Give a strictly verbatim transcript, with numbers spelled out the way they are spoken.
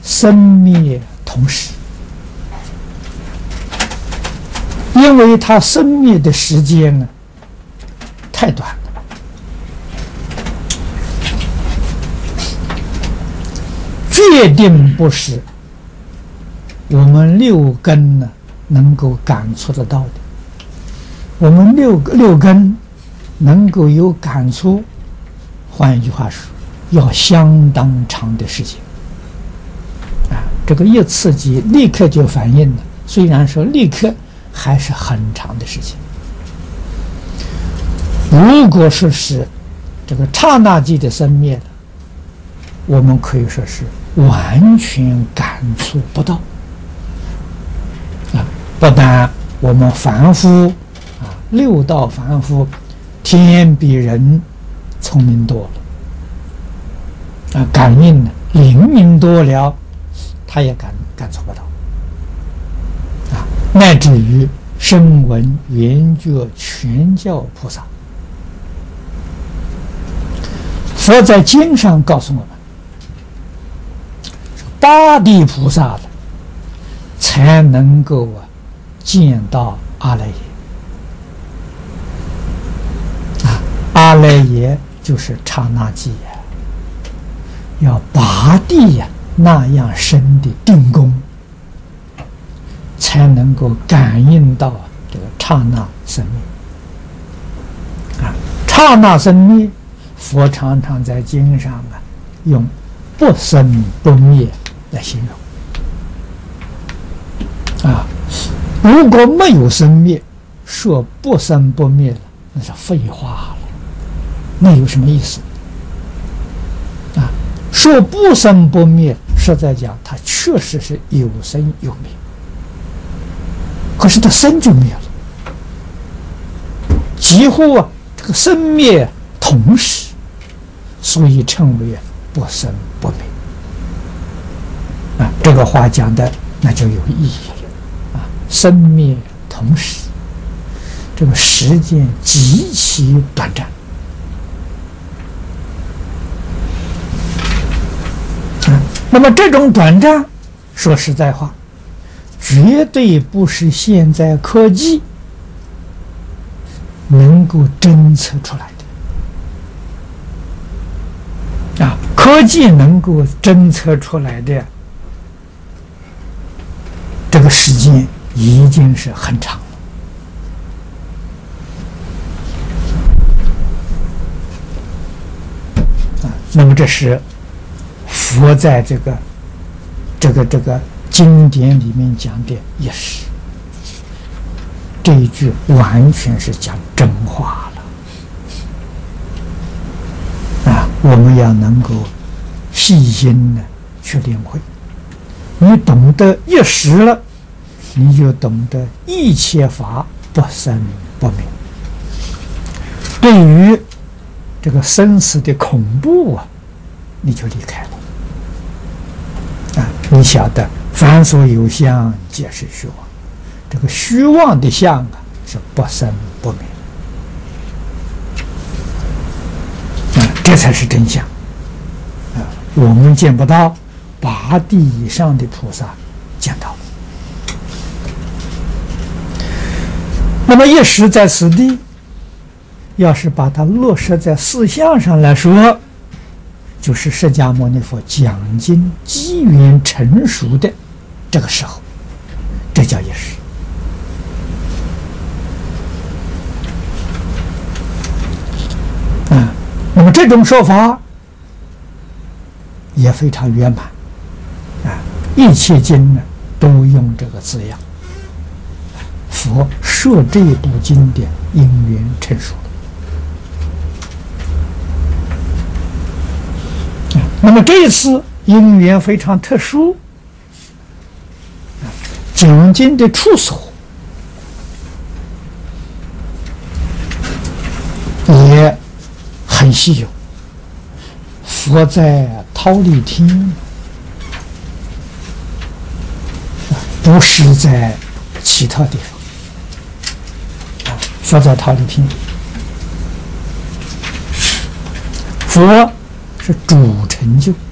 生灭同时，因为它生灭的时间呢太短了，决定不是我们六根呢能够感触得到的。我们六六根能够有感触，换一句话说，要相当长的时间啊！这个一刺激立刻就反应了，虽然说立刻，还是很长的时间。如果说是这个刹那间的生灭了，我们可以说是完全感触不到啊！不但我们凡夫啊，六道凡夫，天比人聪明多了啊，感应呢灵敏多了，他也感感触不到啊，乃至于声闻缘觉全教菩萨，佛在经上告诉我们，八地菩萨的才能够啊见到阿赖耶啊，阿赖耶就是刹那界呀，要八地呀那样深的定功，才能够感应到这个刹那生灭啊，刹那生灭，佛常常在经上啊用不生不灭来形容啊。如果没有生灭，说不生不灭了，那是废话了，那有什么意思啊？说不生不灭，实在讲，它确实是有生有灭，可是它生就灭了，几乎啊这个生灭同时，所以称为不生不灭啊。这个话讲的那就有意义了啊，生灭同时，这个时间极其短暂啊。那么这种短暂，说实在话，绝对不是现在科技能够侦测出来的啊，科技能够侦测出来的这个时间已经是很长了啊。那么这是佛在这个这个这个经典里面讲的也是，这一句完全是讲真话了啊！我们要能够细心的去领会，你懂得一时了，你就懂得一切法不生不灭。对于这个生死的恐怖啊，你就离开了啊！你晓得，凡所有相，皆是虚妄。这个虚妄的相啊，是不生不灭啊，这才是真相啊！我们见不到，八地以上的菩萨见到。那么一时在此地，要是把它落实在四相上来说，就是释迦牟尼佛讲经机缘成熟的这个时候，这叫一时。啊，那么这种说法也非常圆满啊，一切经呢都用这个字样。佛设这部经典因缘成熟了。那么这一次因缘非常特殊，讲经的处所也很稀有。佛在忉利天，不是在其他地方。佛在忉利天，佛是主成就。